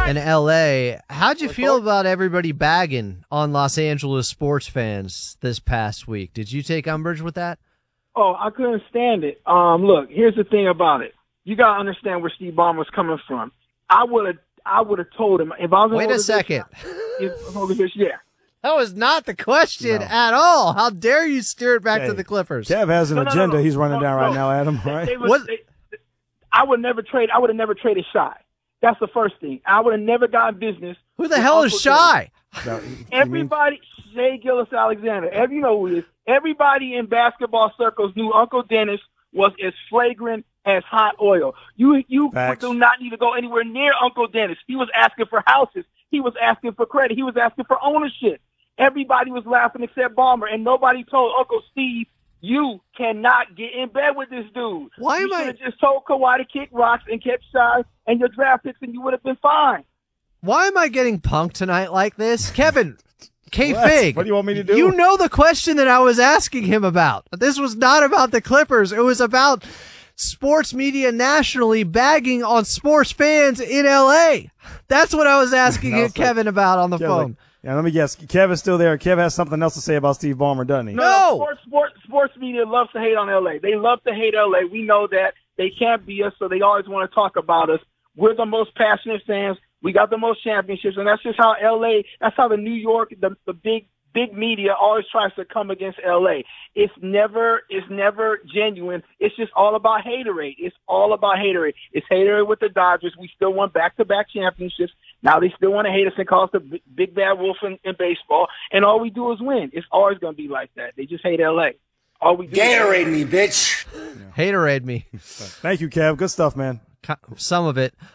in L.A. How'd you feel about everybody bagging on Los Angeles sports fans this past week? Did you take umbrage with that? Oh, I couldn't stand it. Look, here's the thing about it. You got to understand where Steve Ballmer's coming from. I would have told him if I was. Wait a second. Yeah. That was not the question at all. How dare you steer it back to the Clippers? Kev has an agenda he's running down right now, Adam. Right? I would have never traded Shy. That's the first thing. I would have never gotten business. Who the hell is Shy? Everybody, Shai Gilgeous-Alexander. You know who he is. Everybody in basketball circles knew Uncle Dennis was as flagrant as hot oil. You do not need to go anywhere near Uncle Dennis. He was asking for houses. He was asking for credit. He was asking for ownership. Everybody was laughing except Ballmer, and nobody told Uncle Steve, you cannot get in bed with this dude. Why am I? You should have just told Kawhi to kick rocks and kept Shy and your draft picks, and you would have been fine. Why am I getting punked tonight like this? Kevin, K-Fig. What do you want me to do? You know the question that I was asking him about. This was not about the Clippers. It was about sports media nationally bagging on sports fans in L.A. That's what I was asking Kevin about on the phone. Yeah, let me guess. Kev is still there. Kev has something else to say about Steve Ballmer, doesn't he? No. Sports media loves to hate on L.A. They love to hate L.A. We know that. They can't be us, so they always want to talk about us. We're the most passionate fans. We got the most championships, and that's just how L.A., that's how the New York, the big media always tries to come against L.A. It's never genuine. It's just all about haterade. It's all about haterade. It's haterade with the Dodgers. We still won back-to-back championships. Now they still want to hate us and call us the big bad wolf in baseball, and all we do is win. It's always going to be like that. They just hate L.A. All we do Gatorade me, bitch. Haterade me. Thank you, Kev. Good stuff, man. Some of it.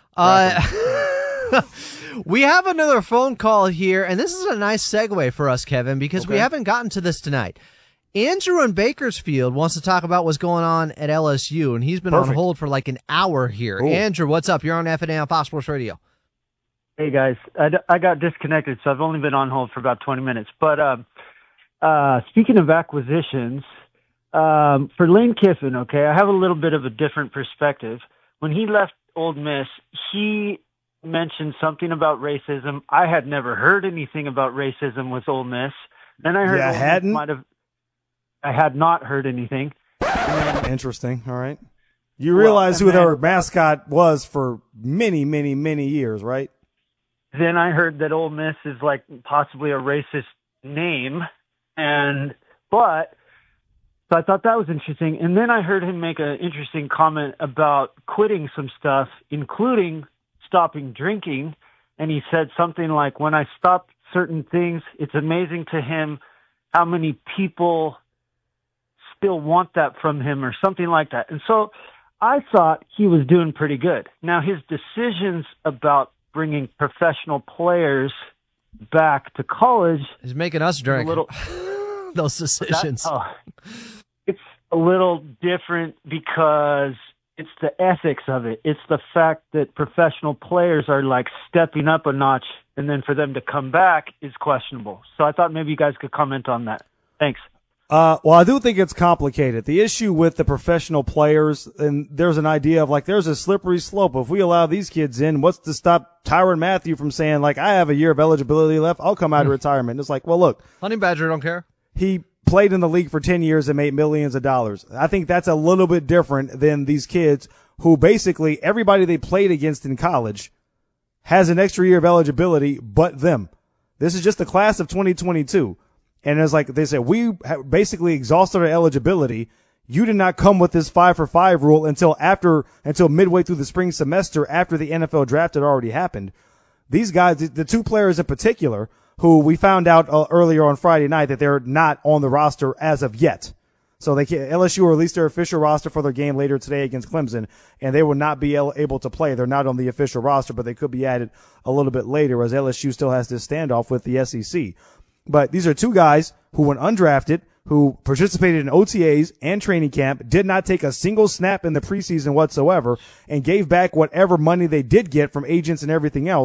We have another phone call here, and this is a nice segue for us, Kevin, because we haven't gotten to this tonight. Andrew in Bakersfield wants to talk about what's going on at LSU, and he's been on hold for like an hour here. Ooh. Andrew, what's up? You're on FNA on Fox Sports Radio. Hey, guys. I got disconnected, so I've only been on hold for about 20 minutes. But speaking of acquisitions, for Lane Kiffin, I have a little bit of a different perspective. When he left Ole Miss, he mentioned something about racism. I had never heard anything about racism with Ole Miss. Then I heard I had not heard anything. Interesting. All right. You realize who their mascot was for many, many, many years, right? Then I heard that Ole Miss is like possibly a racist name, so I thought that was interesting. And then I heard him make an interesting comment about quitting some stuff, including stopping drinking. And he said something like, when I stop certain things, it's amazing to him how many people still want that from him, or something like that. And so I thought he was doing pretty good. Now, his decisions about bringing professional players back to college is making us drink those decisions. It's a little different because it's the ethics of it. It's the fact that professional players are like stepping up a notch, and then for them to come back is questionable. So I thought maybe you guys could comment on that. Thanks. Well, I do think it's complicated. The issue with the professional players, and there's an idea of like, there's a slippery slope. If we allow these kids in, what's to stop Tyrann Mathieu from saying, like, I have a year of eligibility left, I'll come out of retirement? It's like, well, look. Honey Badger don't care. He played in the league for 10 years and made millions of dollars. I think that's a little bit different than these kids who basically everybody they played against in college has an extra year of eligibility but them. This is just the class of 2022. And it's like they said, we basically exhausted our eligibility. You did not come with this 5-for-5 rule until midway through the spring semester after the NFL draft had already happened. These guys, the two players in particular, who we found out earlier on Friday night that they're not on the roster as of yet. So LSU will release their official roster for their game later today against Clemson, and they will not be able to play. They're not on the official roster, but they could be added a little bit later as LSU still has this standoff with the SEC. But these are two guys who went undrafted, who participated in OTAs and training camp, did not take a single snap in the preseason whatsoever, and gave back whatever money they did get from agents and everything else.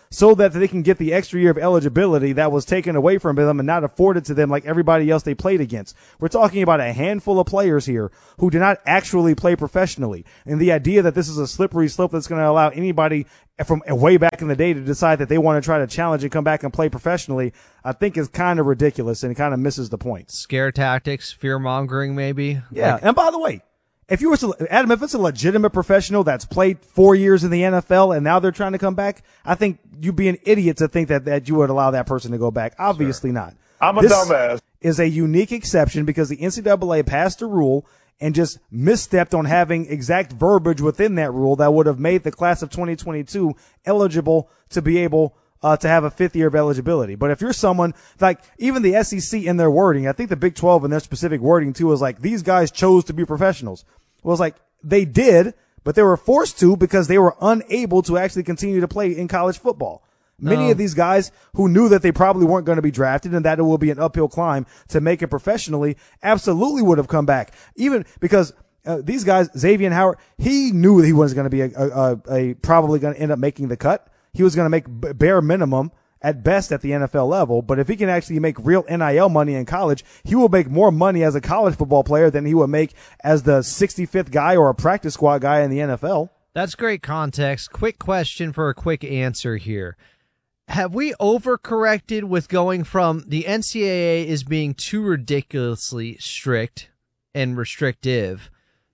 so that they can get the extra year of eligibility that was taken away from them and not afforded to them like everybody else they played against. We're talking about a handful of players here who did not actually play professionally. And the idea that this is a slippery slope that's going to allow anybody from way back in the day to decide that they want to try to challenge and come back and play professionally, I think is kind of ridiculous and kind of misses the point. Scare tactics, fear-mongering maybe. Yeah, and by the way, if it's a legitimate professional that's played 4 years in the NFL and now they're trying to come back, I think you'd be an idiot to think that you would allow that person to go back. Obviously not. I'm a dumbass. This is a unique exception because the NCAA passed a rule and just misstepped on having exact verbiage within that rule that would have made the class of 2022 eligible to be able to have a 5th year of eligibility. But if you're someone like even the SEC in their wording, I think the Big 12 in their specific wording too is like, these guys chose to be professionals. Well, it's like they did, but they were forced to because they were unable to actually continue to play in college football. Many of these guys who knew that they probably weren't going to be drafted and that it will be an uphill climb to make it professionally absolutely would have come back. Even because these guys, Xavier Howard, he knew that he wasn't going to be probably going to end up making the cut. He was going to make bare minimum at best at the NFL level, but if he can actually make real NIL money in college, he will make more money as a college football player than he would make as the 65th guy or a practice squad guy in the NFL. That's great context. Quick question for a quick answer here. Have we overcorrected with going from the NCAA is being too ridiculously strict and restrictive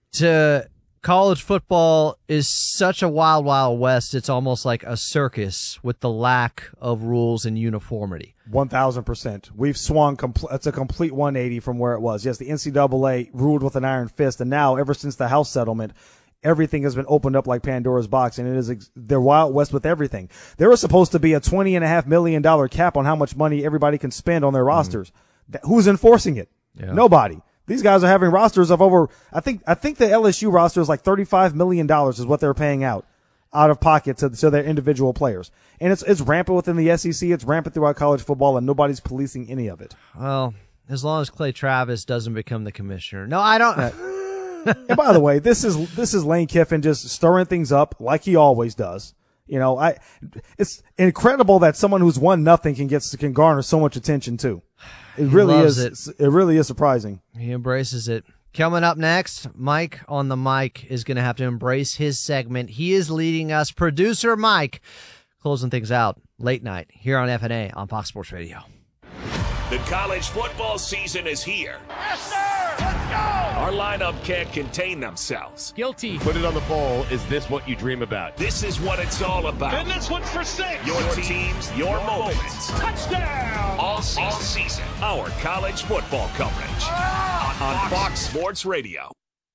to college football is such a wild, wild west, it's almost like a circus with the lack of rules and uniformity? 1,000%. We've swung, it's a complete 180 from where it was. Yes, the NCAA ruled with an iron fist, and now, ever since the House settlement, everything has been opened up like Pandora's box, and it is they're Wild West with everything. There was supposed to be a $20.5 million cap on how much money everybody can spend on their rosters. Who's enforcing it? Yeah. Nobody. These guys are having rosters of over, I think the LSU roster is like $35 million is what they're paying out of pocket to their individual players. And it's rampant within the SEC. It's rampant throughout college football, and nobody's policing any of it. Well, as long as Clay Travis doesn't become the commissioner. No, I don't. And by the way, this is Lane Kiffin just stirring things up like he always does. You know, it's incredible that someone who's won nothing can garner so much attention too. It really is. It really is surprising. He embraces it. Coming up next, Mike on the mic is going to have to embrace his segment. He is leading us. Producer Mike closing things out late night here on FNA on Fox Sports Radio. The college football season is here. Yes, sir! Let's go! Our lineup can't contain themselves. Guilty. Put it on the poll. Is this what you dream about? This is what it's all about. And this one's for 6. Your teams, your moments. Touchdown! All season. Our college football coverage on Fox Sports Radio.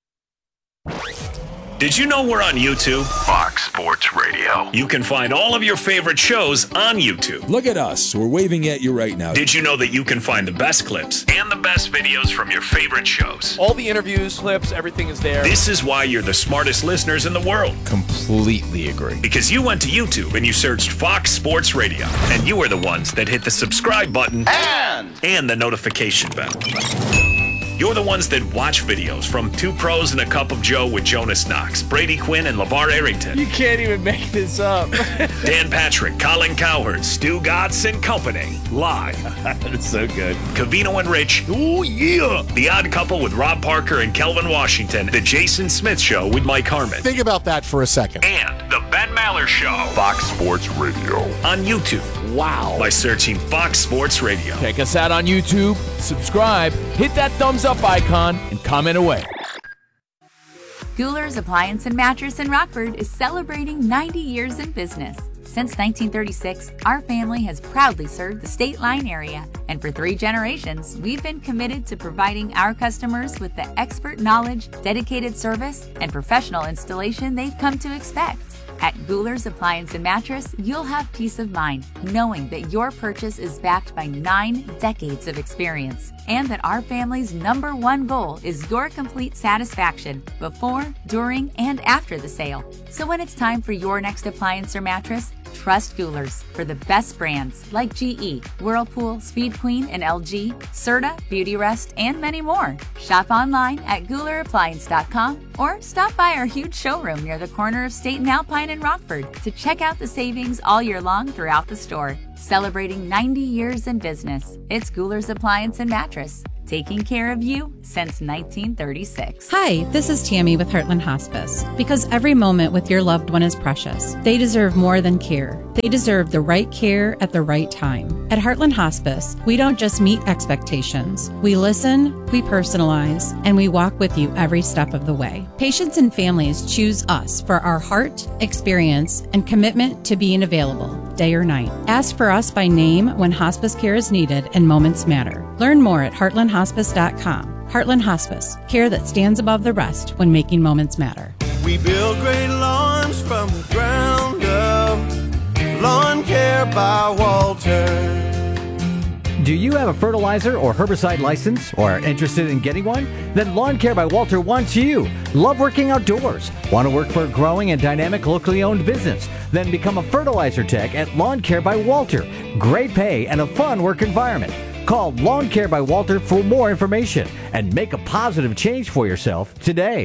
Did you know we're on YouTube? Fox Sports Radio. You can find all of your favorite shows on YouTube. Look at us. We're waving at you right now. Did you know that you can find the best clips and the best videos from your favorite shows? All the interviews, clips, everything is there. This is why you're the smartest listeners in the world. Completely agree. Because you went to YouTube and you searched Fox Sports Radio. And you are the ones that hit the subscribe button and the notification bell. You're the ones that watch videos from Two Pros and a Cup of Joe with Jonas Knox, Brady Quinn, and LeVar Arrington. You can't even make this up. Dan Patrick, Colin Cowherd, Stu Gatz and Company. Live. That's so good. Covino and Rich. Oh, yeah. The Odd Couple with Rob Parker and Kelvin Washington. The Jason Smith Show with Mike Harmon. Think about that for a second. And The Ben Maller Show. Fox Sports Radio. On YouTube. Wow. By searching Fox Sports Radio. Check us out on YouTube. Subscribe. Hit that thumbs up icon and comment away. Guler's Appliance and Mattress in Rockford is celebrating 90 years in business. Since 1936, our family has proudly served the State Line area, and for 3 generations, we've been committed to providing our customers with the expert knowledge, dedicated service, and professional installation they've come to expect. At Guler's Appliance and Mattress, you'll have peace of mind knowing that your purchase is backed by 9 decades of experience, and that our family's #1 goal is your complete satisfaction before, during, and after the sale. So when it's time for your next appliance or mattress, trust Goulers for the best brands like GE, Whirlpool, Speed Queen, and LG, Serta, Beautyrest, and many more. Shop online at GoulerAppliance.com or stop by our huge showroom near the corner of State and Alpine in Rockford to check out the savings all year long throughout the store. Celebrating 90 years in business, it's Goulers Appliance and Mattress, taking care of you since 1936. Hi, this is Tammy with Heartland Hospice. Because every moment with your loved one is precious, they deserve more than care. They deserve the right care at the right time. At Heartland Hospice, we don't just meet expectations. We listen, we personalize, and we walk with you every step of the way. Patients and families choose us for our heart, experience, and commitment to being available, day or night. Ask for us by name when hospice care is needed and moments matter. Learn more at heartlandhospice.com. Heartland Hospice, care that stands above the rest when making moments matter. We build great lawns from the ground up. Lawn Care by Walter. Do you have a fertilizer or herbicide license or are interested in getting one? Then Lawn Care by Walter wants you. Love working outdoors? Want to work for a growing and dynamic locally owned business? Then become a fertilizer tech at Lawn Care by Walter. Great pay and a fun work environment. Call Lawn Care by Walter for more information and make a positive change for yourself today.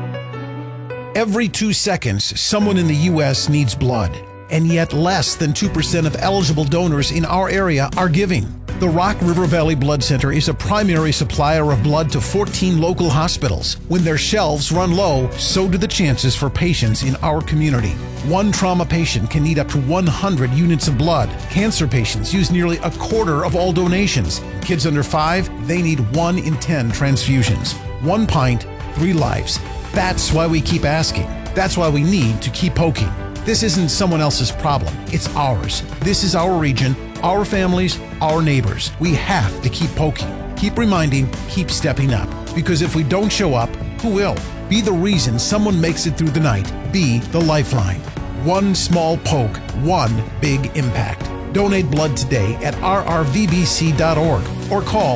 Every 2 seconds, someone in the U.S. needs blood, and yet less than 2% of eligible donors in our area are giving. The Rock River Valley Blood Center is a primary supplier of blood to 14 local hospitals. When their shelves run low, so do the chances for patients in our community. One trauma patient can need up to 100 units of blood. Cancer patients use nearly a quarter of all donations. Kids under 5, they need 1 in 10 transfusions. 1 pint, 3 lives. That's why we keep asking. That's why we need to keep poking. This isn't someone else's problem. It's ours. This is our region, our families, our neighbors. We have to keep poking, keep reminding, keep stepping up. Because if we don't show up, who will? Be the reason someone makes it through the night. Be the lifeline. One small poke, one big impact. Donate blood today at rrvbc.org or call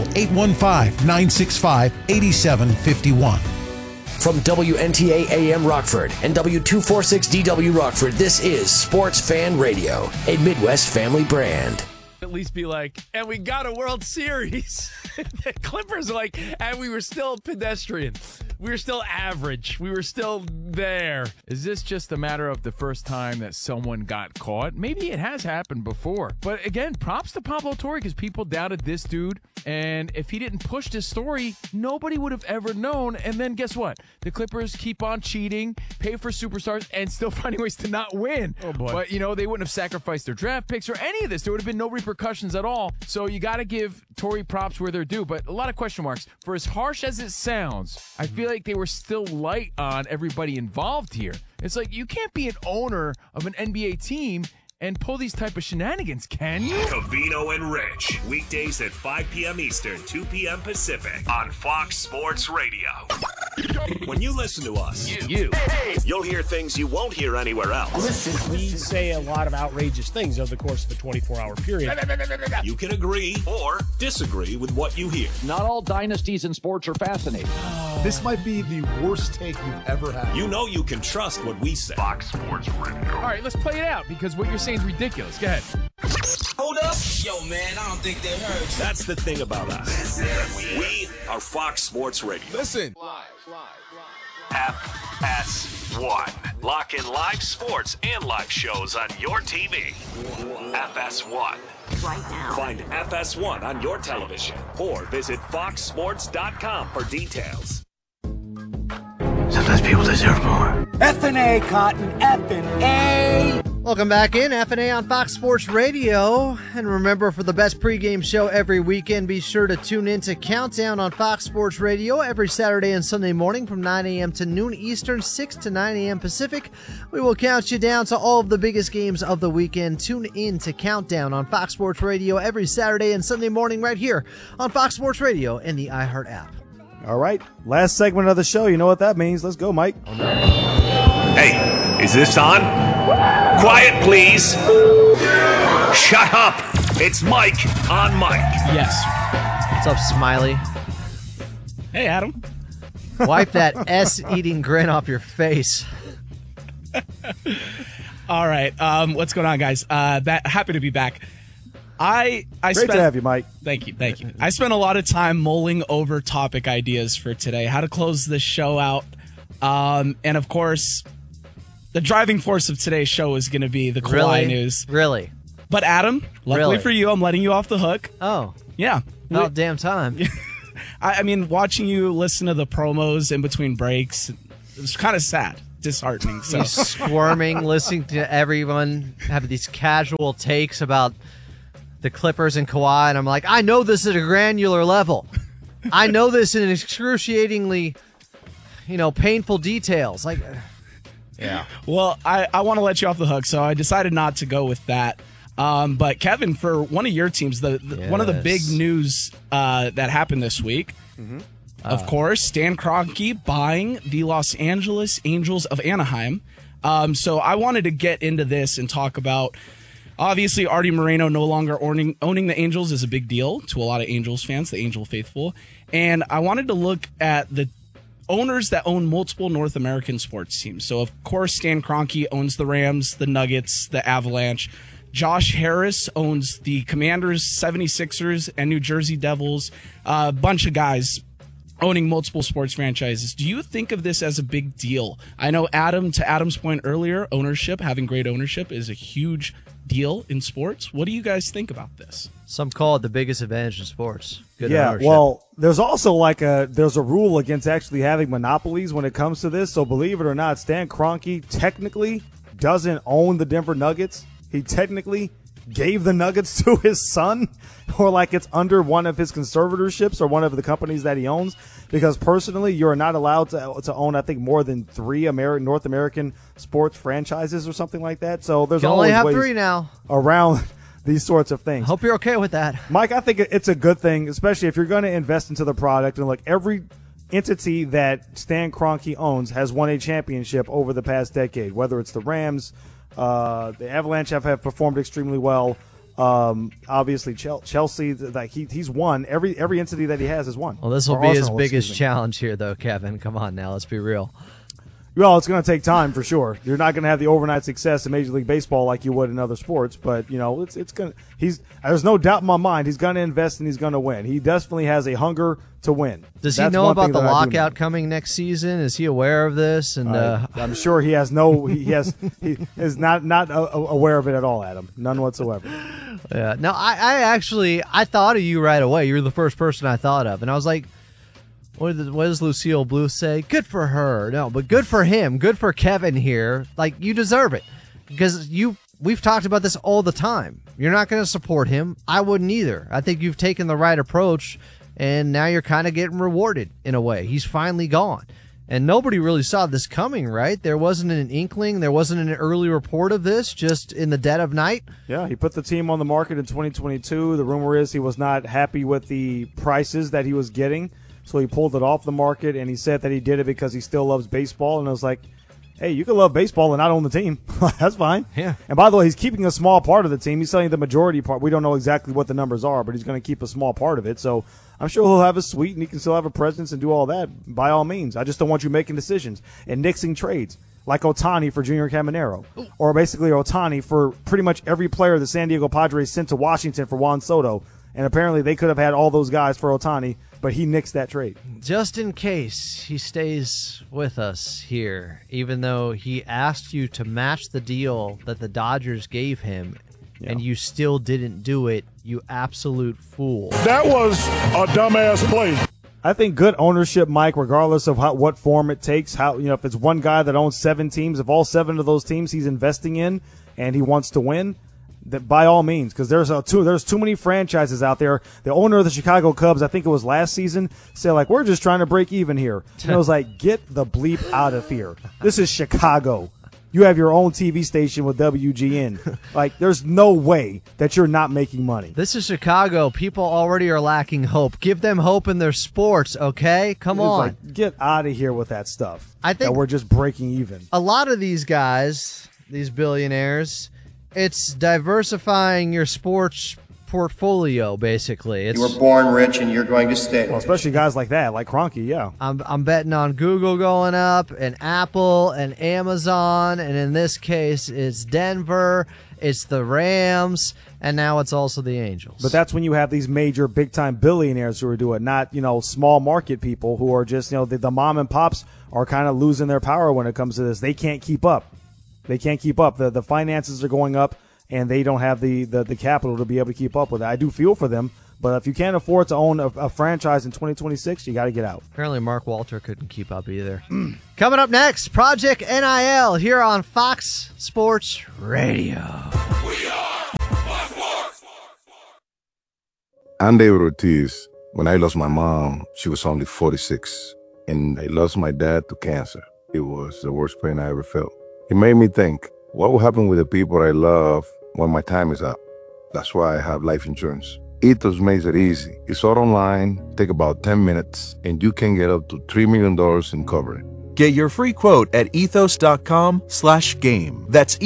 815-965-8751. From WNTA AM Rockford and W246DW Rockford, this is Sports Fan Radio, a Midwest family brand. At least be like, and we got a World Series. The Clippers are like, and we were still pedestrian. We were still average. We were still there. Is this just a matter of the first time that someone got caught? Maybe it has happened before. But again, props to Pablo Torre because people doubted this dude. And if he didn't push this story, nobody would have ever known. And then guess what? The Clippers keep on cheating, pay for superstars, and still finding ways to not win. Oh, boy. But, you know, they wouldn't have sacrificed their draft picks or any of this. There would have been no repercussions at all. So you got to give Torre props where they're due. But a lot of question marks. For as harsh as it sounds, I feel like they were still light on everybody involved here. It's like you can't be an owner of an NBA team and pull these type of shenanigans, can you? Covino and Rich, weekdays at 5 p.m. Eastern, 2 p.m. Pacific on Fox Sports Radio. When you listen to us, you'll hear things you won't hear anywhere else. Listen, we say a lot of outrageous things over the course of a 24-hour period. You can agree or disagree with what you hear. Not all dynasties in sports are fascinating. This might be the worst take you've ever had. You know you can trust what we say. Fox Sports Radio. All right, let's play it out because what you're saying is ridiculous. Go ahead. Hold up. Yo, man, I don't think they heard you. That's the thing about us. We are Fox Sports Radio. Listen. FS1. Lock in live sports and live shows on your TV. FS1. Right now. Find FS1 on your television or visit foxsports.com for details. Sometimes people deserve more. F&A, Cotton. F&A. Welcome back in F&A on Fox Sports Radio. And remember, for the best pregame show every weekend, be sure to tune in to Countdown on Fox Sports Radio every Saturday and Sunday morning from 9 a.m. to noon Eastern, 6 to 9 a.m. Pacific. We will count you down to all of the biggest games of the weekend. Tune in to Countdown on Fox Sports Radio every Saturday and Sunday morning right here on Fox Sports Radio and the iHeart app. All right, last segment of the show. You know what that means. Let's go, Mike. Hey, is this on? Quiet, please. Shut up. It's Mike on Mike. Yes. What's up, Smiley? Hey, Adam. Wipe that S-eating grin off your face. All right. What's going on, guys? Happy to be back. Great to have you, Mike. Thank you. I spent a lot of time mulling over topic ideas for today, how to close this show out. And, of course, the driving force of today's show is going to be the Kawhi news. Really? But, Adam, luckily for you, I'm letting you off the hook. Oh. Yeah. About damn time. I mean, watching you listen to the promos in between breaks, it was kind of sad. Disheartening. So. Squirming, listening to everyone have these casual takes about the Clippers and Kawhi, and I'm like, I know this at a granular level. I know this in excruciatingly, painful details. Like, yeah. Well, I want to let you off the hook, so I decided not to go with that. But Kevin, for one of your teams, one of the big news that happened this week, of course, Stan Kroenke buying the Los Angeles Angels of Anaheim. So I wanted to get into this and talk about. Obviously, Artie Moreno no longer owning the Angels is a big deal to a lot of Angels fans, the Angel faithful. And I wanted to look at the owners that own multiple North American sports teams. So, of course, Stan Kroenke owns the Rams, the Nuggets, the Avalanche. Josh Harris owns the Commanders, 76ers, and New Jersey Devils. A bunch of guys owning multiple sports franchises. Do you think of this as a big deal? I know, Adam, to Adam's point earlier, having great ownership is a huge deal in sports. What do you guys think about this? Some call it the biggest advantage in sports. Good yeah, ownership. Well, there's also there's a rule against actually having monopolies when it comes to this. So believe it or not, Stan Kroenke technically doesn't own the Denver Nuggets. He technically gave the Nuggets to his son, or it's under one of his conservatorships or one of the companies that he owns. Because personally, you're not allowed to own, I think, more than 3 North American sports franchises or something like that. So there's only always have ways 3 now around these sorts of things. Hope you're okay with that, Mike. I think it's a good thing, especially if you're going to invest into the product. And every entity that Stan Kroenke owns has won a championship over the past decade. Whether it's the Rams, the Avalanche have performed extremely well. Obviously Chelsea, he's won every entity that he has won. Well, this will be his biggest challenge here, though, Kevin. Come on now, let's be real. Well, it's going to take time for sure. You're not going to have the overnight success in Major League Baseball like you would in other sports, but it's going to. There's no doubt in my mind he's going to invest and he's going to win. He definitely has a hunger to win. Does he know about the lockout coming next season? Is he aware of this? And I'm sure he has he is not aware of it at all, Adam. None whatsoever. Yeah. No, I thought of you right away. You were the first person I thought of, and I was like, what does Lucille Bluth say? Good for her. No, but good for him. Good for Kevin here. You deserve it. Because we've talked about this all the time. You're not going to support him. I wouldn't either. I think you've taken the right approach, and now you're kind of getting rewarded in a way. He's finally gone. And nobody really saw this coming, right? There wasn't an inkling. There wasn't an early report of this, just in the dead of night. Yeah, he put the team on the market in 2022. The rumor is he was not happy with the prices that he was getting. So he pulled it off the market, and he said that he did it because he still loves baseball. And I was like, hey, you can love baseball and not own the team. That's fine. Yeah. And by the way, he's keeping a small part of the team. He's selling the majority part. We don't know exactly what the numbers are, but he's going to keep a small part of it. So I'm sure he'll have a suite, and he can still have a presence and do all that by all means. I just don't want you making decisions and nixing trades like Ohtani for Junior Caminero, or basically Ohtani for pretty much every player the San Diego Padres sent to Washington for Juan Soto. And apparently they could have had all those guys for Ohtani, but he nixed that trade. Just in case he stays with us here, even though he asked you to match the deal that the Dodgers gave him, and you still didn't do it, you absolute fool. That was a dumbass play. I think good ownership, Mike, regardless of what form it takes, if it's one guy that owns 7 teams, if all 7 of those teams he's investing in and he wants to win, that by all means, because there's too many franchises out there. The owner of the Chicago Cubs, I think it was last season, said we're just trying to break even here. And I was like, get the bleep out of here. This is Chicago. You have your own TV station with WGN. There's no way that you're not making money. This is Chicago. People already are lacking hope. Give them hope in their sports, okay? Come on. Get out of here with that stuff. I think that we're just breaking even. A lot of these guys, these billionaires, it's diversifying your sports portfolio, basically. You were born rich and you're going to stay. Well, especially guys like that, like Kroenke, yeah. I'm betting on Google going up and Apple and Amazon, and in this case, it's Denver, it's the Rams, and now it's also the Angels. But that's when you have these major big-time billionaires who are doing it, not, small market people who are just, the mom and pops are kind of losing their power when it comes to this. They can't keep up. The finances are going up, and they don't have the capital to be able to keep up with it. I do feel for them, but if you can't afford to own a franchise in 2026, you got to get out. Apparently Mark Walter couldn't keep up either. Coming up next, Project NIL here on Fox Sports Radio. We are Fox Sports. I'm David Ortiz. When I lost my mom, she was only 46, and I lost my dad to cancer. It was the worst pain I ever felt. It made me think, what will happen with the people I love when my time is up? That's why I have life insurance. Ethos makes it easy. It's all online, take about 10 minutes, and you can get up to $3 million in coverage. Get your free quote at ethos.com/game. That's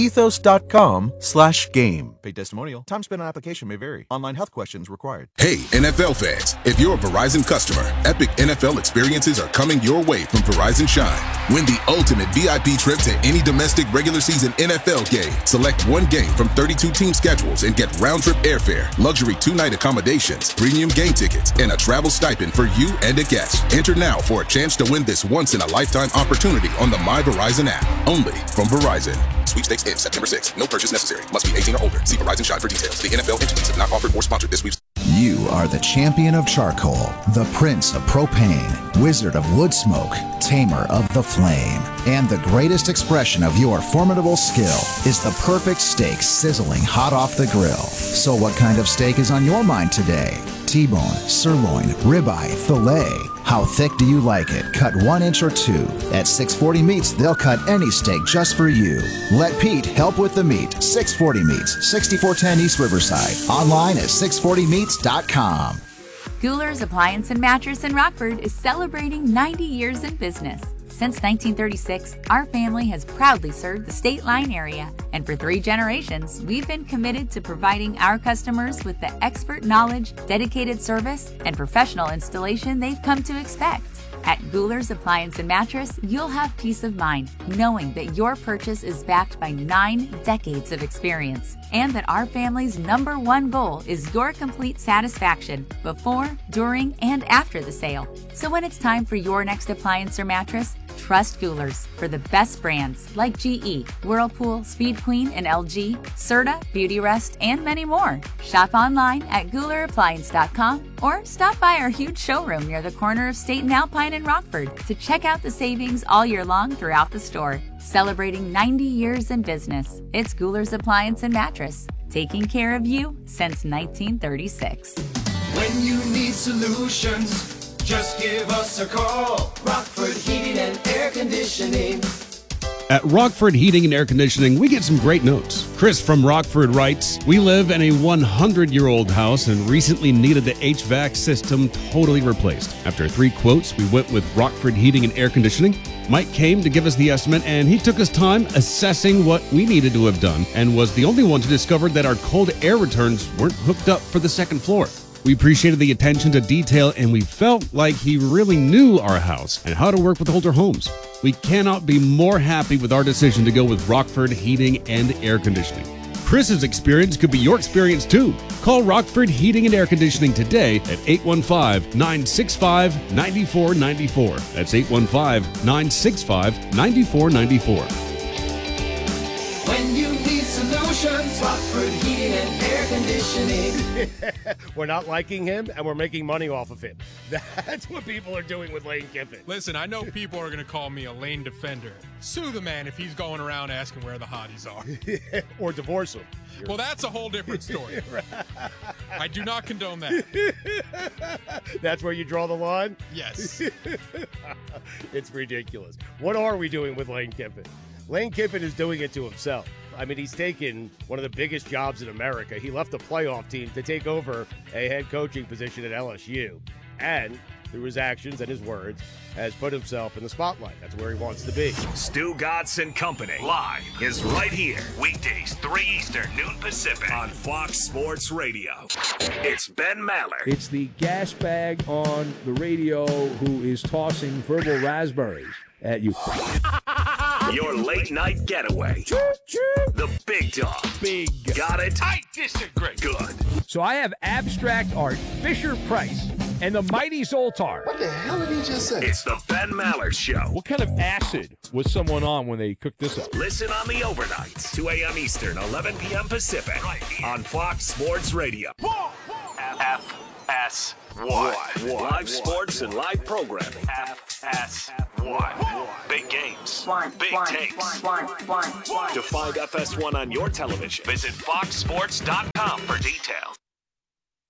ethos.com/game. Paid testimonial. Time spent on application may vary. Online health questions required. Hey, NFL fans, if you're a Verizon customer, epic NFL experiences are coming your way from Verizon Shine. Win the ultimate VIP trip to any domestic regular season NFL game. Select one game from 32 team schedules and get round-trip airfare, luxury 2-night accommodations, premium game tickets, and a travel stipend for you and a guest. Enter now for a chance to win this once-in-a-lifetime opportunity on the My Verizon app. Only from Verizon. Sweepstakes ends September 6th. No purchase necessary. Must be 18 or older. See Verizon Shine for details. The NFL entities have not offered or sponsored this sweepstakes. You are the champion of charcoal, the prince of propane, wizard of wood smoke, tamer of the flame. And the greatest expression of your formidable skill is the perfect steak sizzling hot off the grill. So what kind of steak is on your mind today? T-bone, sirloin, ribeye, filet. How thick do you like it? Cut 1 inch or 2. At 640 Meats, they'll cut any steak just for you. Let Pete help with the meat. 640 Meats, 6410 East Riverside. Online at 640meats.com. Guler's Appliance and Mattress in Rockford is celebrating 90 years in business. Since 1936, our family has proudly served the State Line area, and for 3 generations, we've been committed to providing our customers with the expert knowledge, dedicated service, and professional installation they've come to expect. At Guler's Appliance and Mattress, you'll have peace of mind knowing that your purchase is backed by 9 decades of experience, and that our family's #1 goal is your complete satisfaction before, during, and after the sale. So when it's time for your next appliance or mattress, trust Guler's for the best brands like GE, Whirlpool, Speed Queen, and LG, Serta, Beautyrest, and many more. Shop online at GulerAppliance.com or stop by our huge showroom near the corner of State and Alpine in Rockford to check out the savings all year long throughout the store. Celebrating 90 years in business, it's Guler's Appliance and Mattress, taking care of you since 1936. When you need solutions, just give us a call. Rockford Heating and Air Conditioning. At Rockford Heating and Air Conditioning, we get some great notes. Chris from Rockford writes, "We live in a 100-year-old house and recently needed the HVAC system totally replaced. After 3 quotes, we went with Rockford Heating and Air Conditioning. Mike came to give us the estimate, and he took his time assessing what we needed to have done and was the only one to discover that our cold air returns weren't hooked up for the second floor. We appreciated the attention to detail, and we felt like he really knew our house and how to work with older homes. We cannot be more happy with our decision to go with Rockford Heating and Air Conditioning. Chris's experience could be your experience too. Call Rockford Heating and Air Conditioning today at 815-965-9494. That's 815-965-9494. When you need solutions, Rockford Heating and Air Conditioning. We're not liking him, and we're making money off of him. That's what people are doing with Lane Kiffin. Listen, I know people are going to call me a Lane defender. Sue the man if he's going around asking where the hotties are. Or divorce him. Well, that's a whole different story. I do not condone that. That's where you draw the line? Yes. It's ridiculous. What are we doing with Lane Kiffin? Lane Kiffin is doing it to himself. I mean, he's taken one of the biggest jobs in America. He left a playoff team to take over a head coaching position at LSU. And through his actions and his words, has put himself in the spotlight. That's where he wants to be. Stu Gatz and Company live is right here. Weekdays, 3 Eastern, noon Pacific on Fox Sports Radio. It's Ben Maller. It's the gas bag on the radio who is tossing verbal raspberries at you. Your late night getaway. The big dog. Big. Got it? I disagree. Good. So I have abstract art, Fisher-Price, and the mighty Zoltar. What the hell did he just say? It's the Ben Maller Show. What kind of acid was someone on when they cooked this up? Listen on the overnights, 2 a.m. Eastern, 11 p.m. Pacific, right on Fox Sports Radio. FS1. Live sports and live programming. FS1. Big games. Big takes. To find FS1 on your television, visit foxsports.com for details.